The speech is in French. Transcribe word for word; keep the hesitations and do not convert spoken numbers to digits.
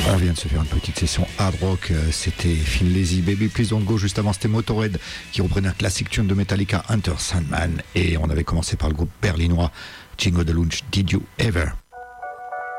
On vient de se faire une petite session hard rock, c'était Thin Lizzy, Baby Please Don't Go. Juste avant, c'était Motorhead qui reprenait un classique tune de Metallica, Enter Sandman. Et on avait commencé par le groupe berlinois Jingo de Lunch, Did You Ever.